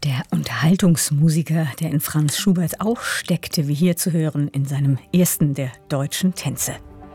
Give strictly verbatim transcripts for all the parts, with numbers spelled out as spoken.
Der Unterhaltungsmusiker, der in Franz Schubert auch steckte, wie hier zu hören, in seinem ersten der deutschen Tänze.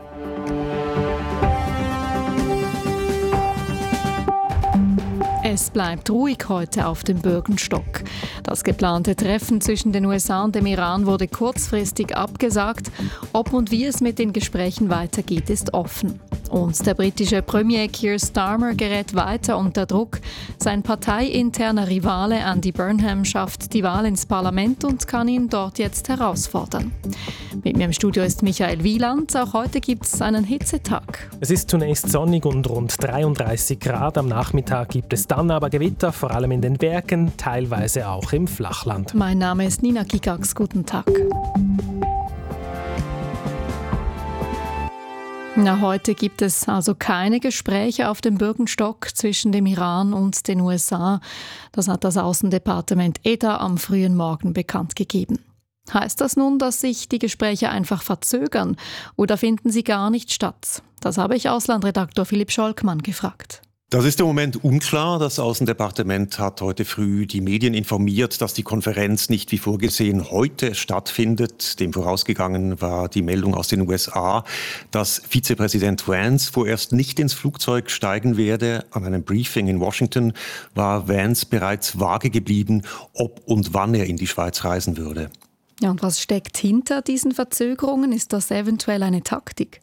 Es bleibt ruhig heute auf dem Bürgenstock. Das geplante Treffen zwischen den U S A und dem Iran wurde kurzfristig abgesagt. Ob und wie es mit den Gesprächen weitergeht, ist offen. Und der britische Premier Keir Starmer gerät weiter unter Druck. Sein parteiinterner Rivale Andy Burnham schafft die Wahl ins Parlament und kann ihn dort jetzt herausfordern. Mit mir im Studio ist Michael Wieland. Auch heute gibt es einen Hitzetag. Es ist zunächst sonnig und rund dreiunddreißig Grad. Am Nachmittag gibt es dann aber Gewitter, vor allem in den Bergen, teilweise auch im Flachland. Mein Name ist Nina Gigax. Guten Tag. Na, heute gibt es also keine Gespräche auf dem Bürgenstock zwischen dem Iran und den U S A. Das hat das Außendepartement E D A am frühen Morgen bekannt gegeben. Heißt das nun, dass sich die Gespräche einfach verzögern oder finden sie gar nicht statt? Das habe ich Auslandredaktor Philipp Scholkmann gefragt. Das ist im Moment unklar. Das Außendepartement hat heute früh die Medien informiert, dass die Konferenz nicht wie vorgesehen heute stattfindet. Dem vorausgegangen war die Meldung aus den U S A, dass Vizepräsident Vance vorerst nicht ins Flugzeug steigen werde. An einem Briefing in Washington war Vance bereits vage geblieben, ob und wann er in die Schweiz reisen würde. Ja, und was steckt hinter diesen Verzögerungen? Ist das eventuell eine Taktik?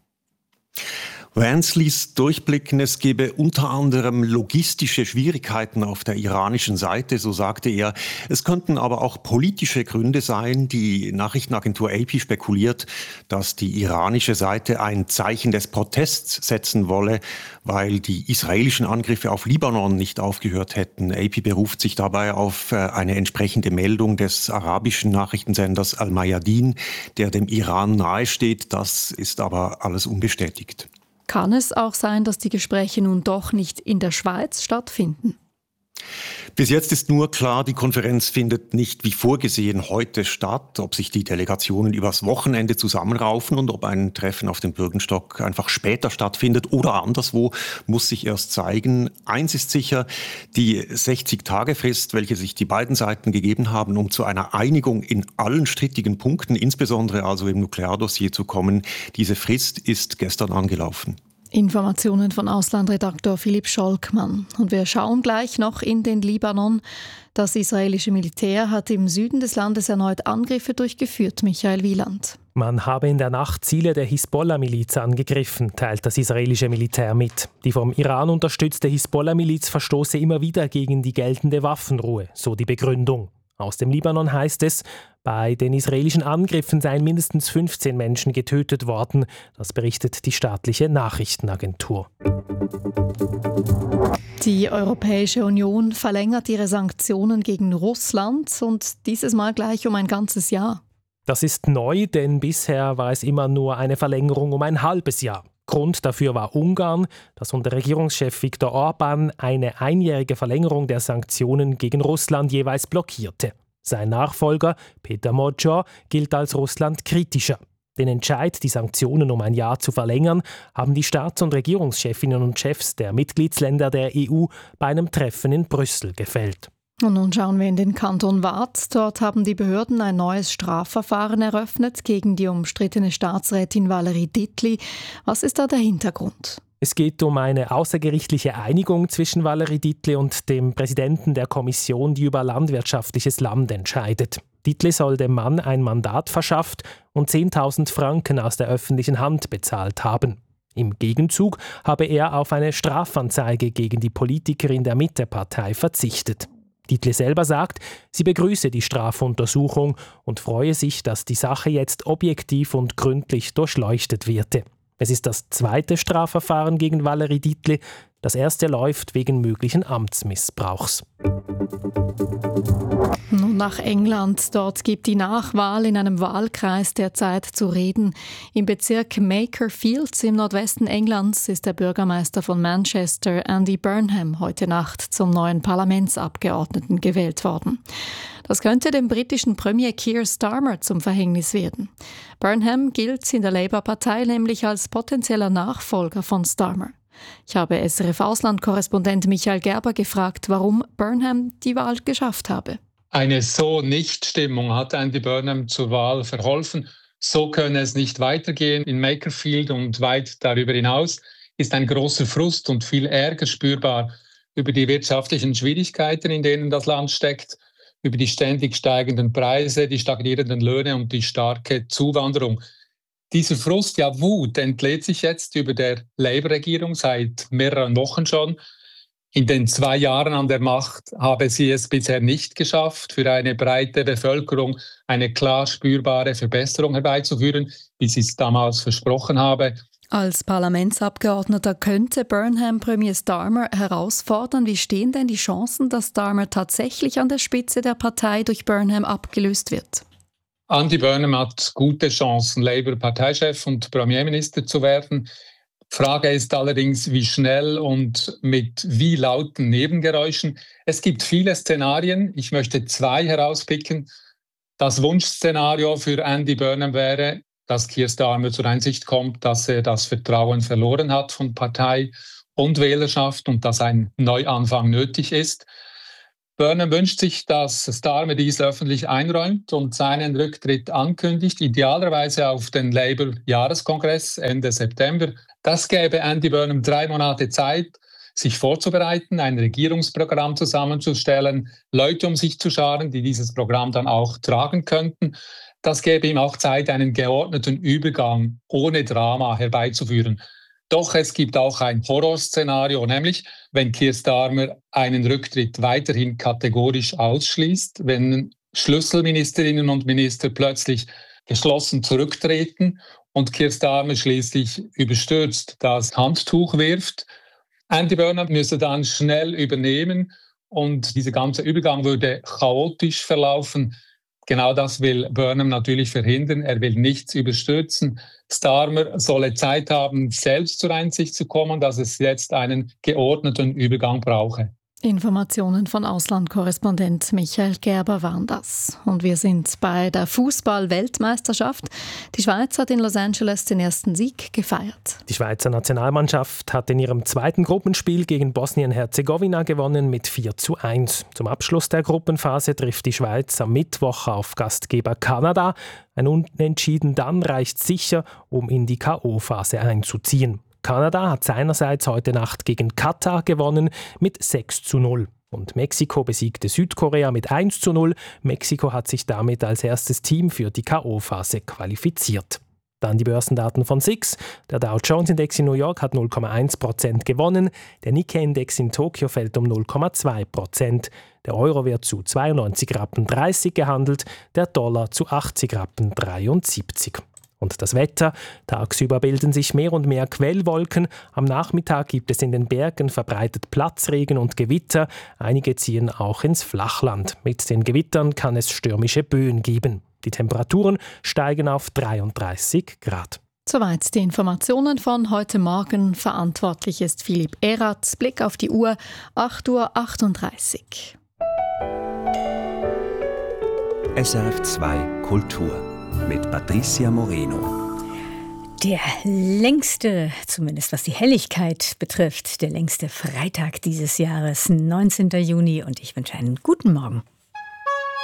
Vance ließ durchblicken, es gebe unter anderem logistische Schwierigkeiten auf der iranischen Seite, so sagte er. Es könnten aber auch politische Gründe sein. Die Nachrichtenagentur A P spekuliert, dass die iranische Seite ein Zeichen des Protests setzen wolle, weil die israelischen Angriffe auf Libanon nicht aufgehört hätten. A P beruft sich dabei auf eine entsprechende Meldung des arabischen Nachrichtensenders Al-Mayadin, der dem Iran nahesteht. Das ist aber alles unbestätigt. Kann es auch sein, dass die Gespräche nun doch nicht in der Schweiz stattfinden? Bis jetzt ist nur klar, die Konferenz findet nicht wie vorgesehen heute statt. Ob sich die Delegationen übers Wochenende zusammenraufen und ob ein Treffen auf dem Bürgenstock einfach später stattfindet oder anderswo, muss sich erst zeigen. Eins ist sicher, die sechzig-Tage-Frist, welche sich die beiden Seiten gegeben haben, um zu einer Einigung in allen strittigen Punkten, insbesondere also im Nukleardossier zu kommen, diese Frist ist gestern angelaufen. Informationen von Auslandredaktor Philipp Scholkmann. Und wir schauen gleich noch in den Libanon. Das israelische Militär hat im Süden des Landes erneut Angriffe durchgeführt. Michael Wieland. Man habe in der Nacht Ziele der Hisbollah-Miliz angegriffen, teilt das israelische Militär mit. Die vom Iran unterstützte Hisbollah-Miliz verstoße immer wieder gegen die geltende Waffenruhe, so die Begründung. Aus dem Libanon heißt es, bei den israelischen Angriffen seien mindestens fünfzehn Menschen getötet worden. Das berichtet die staatliche Nachrichtenagentur. Die Europäische Union verlängert ihre Sanktionen gegen Russland und dieses Mal gleich um ein ganzes Jahr. Das ist neu, denn bisher war es immer nur eine Verlängerung um ein halbes Jahr. Grund dafür war Ungarn, das unter Regierungschef Viktor Orbán eine einjährige Verlängerung der Sanktionen gegen Russland jeweils blockierte. Sein Nachfolger, Peter Magyar, gilt als Russland kritischer. Den Entscheid, die Sanktionen um ein Jahr zu verlängern, haben die Staats- und Regierungschefinnen und Chefs der Mitgliedsländer der E U bei einem Treffen in Brüssel gefällt. Und nun schauen wir in den Kanton Waadt. Dort haben die Behörden ein neues Strafverfahren eröffnet gegen die umstrittene Staatsrätin Valerie Dietli. Was ist da der Hintergrund? Es geht um eine außergerichtliche Einigung zwischen Valerie Dietli und dem Präsidenten der Kommission, die über landwirtschaftliches Land entscheidet. Dietli soll dem Mann ein Mandat verschafft und zehntausend Franken aus der öffentlichen Hand bezahlt haben. Im Gegenzug habe er auf eine Strafanzeige gegen die Politikerin der Mittepartei verzichtet. Dietli selber sagt, sie begrüße die Strafuntersuchung und freue sich, dass die Sache jetzt objektiv und gründlich durchleuchtet werde. Es ist das zweite Strafverfahren gegen Valerie Dietli. Das erste läuft wegen möglichen Amtsmissbrauchs. Nun nach England. Dort gibt die Nachwahl in einem Wahlkreis derzeit zu reden. Im Bezirk Makerfield im Nordwesten Englands ist der Bürgermeister von Manchester, Andy Burnham, heute Nacht zum neuen Parlamentsabgeordneten gewählt worden. Das könnte dem britischen Premier Keir Starmer zum Verhängnis werden. Burnham gilt in der Labour-Partei nämlich als potenzieller Nachfolger von Starmer. Ich habe S R F-Ausland-Korrespondent Michael Gerber gefragt, warum Burnham die Wahl geschafft habe. Eine So-Nicht-Stimmung hat Andy Burnham zur Wahl verholfen. So könne es nicht weitergehen. In Makerfield und weit darüber hinaus ist ein großer Frust und viel Ärger spürbar über die wirtschaftlichen Schwierigkeiten, in denen das Land steckt, über die ständig steigenden Preise, die stagnierenden Löhne und die starke Zuwanderung. Dieser Frust, ja Wut, entlädt sich jetzt über der Labour-Regierung seit mehreren Wochen schon. In den zwei Jahren an der Macht habe sie es bisher nicht geschafft, für eine breite Bevölkerung eine klar spürbare Verbesserung herbeizuführen, wie sie es damals versprochen habe. Als Parlamentsabgeordneter könnte Burnham Premier Starmer herausfordern. Wie stehen denn die Chancen, dass Starmer tatsächlich an der Spitze der Partei durch Burnham abgelöst wird? Andy Burnham hat gute Chancen, Labour-Parteichef und Premierminister zu werden. Frage ist allerdings, wie schnell und mit wie lauten Nebengeräuschen. Es gibt viele Szenarien. Ich möchte zwei herauspicken. Das Wunschszenario für Andy Burnham wäre, dass Keir Starmer zur Einsicht kommt, dass er das Vertrauen verloren hat von Partei und Wählerschaft und dass ein Neuanfang nötig ist. Burnham wünscht sich, dass Starmer dies öffentlich einräumt und seinen Rücktritt ankündigt, idealerweise auf den Labour-Jahreskongress Ende September. Das gäbe Andy Burnham drei Monate Zeit, sich vorzubereiten, ein Regierungsprogramm zusammenzustellen, Leute um sich zu scharen, die dieses Programm dann auch tragen könnten. Das gäbe ihm auch Zeit, einen geordneten Übergang ohne Drama herbeizuführen. Doch es gibt auch ein Horrorszenario, nämlich wenn Keir Starmer einen Rücktritt weiterhin kategorisch ausschließt, wenn Schlüsselministerinnen und Minister plötzlich geschlossen zurücktreten und Keir Starmer schließlich überstürzt das Handtuch wirft. Andy Burnham müsse dann schnell übernehmen und dieser ganze Übergang würde chaotisch verlaufen. Genau das will Burnham natürlich verhindern. Er will nichts überstürzen. Starmer solle Zeit haben, selbst zur Einsicht zu kommen, dass es jetzt einen geordneten Übergang brauche. Informationen von Auslandkorrespondent Michael Gerber waren das. Und wir sind bei der Fußball-Weltmeisterschaft. Die Schweiz hat in Los Angeles den ersten Sieg gefeiert. Die Schweizer Nationalmannschaft hat in ihrem zweiten Gruppenspiel gegen Bosnien-Herzegowina gewonnen mit vier zu eins. Zum Abschluss der Gruppenphase trifft die Schweiz am Mittwoch auf Gastgeber Kanada. Ein Unentschieden dann reicht sicher, um in die K O-Phase einzuziehen. Kanada hat seinerseits heute Nacht gegen Katar gewonnen mit sechs zu null. Und Mexiko besiegte Südkorea mit eins zu null. Mexiko hat sich damit als erstes Team für die K O-Phase qualifiziert. Dann die Börsendaten von S I X. Der Dow Jones Index in New York hat null Komma eins Prozent gewonnen. Der Nikkei-Index in Tokio fällt um null Komma zwei Prozent. Der Euro wird zu zweiundneunzig Rappen dreißig gehandelt, der Dollar zu achtzig Rappen dreiundsiebzig. Und das Wetter. Tagsüber bilden sich mehr und mehr Quellwolken. Am Nachmittag gibt es in den Bergen verbreitet Platzregen und Gewitter. Einige ziehen auch ins Flachland. Mit den Gewittern kann es stürmische Böen geben. Die Temperaturen steigen auf dreiunddreißig Grad. Soweit die Informationen von heute Morgen. Verantwortlich ist Philipp Erath. Blick auf die Uhr, acht Uhr achtunddreißig. S R F zwei Kultur mit Patricia Moreno. Der längste, zumindest was die Helligkeit betrifft, der längste Freitag dieses Jahres, neunzehnten Juni. Und ich wünsche einen guten Morgen.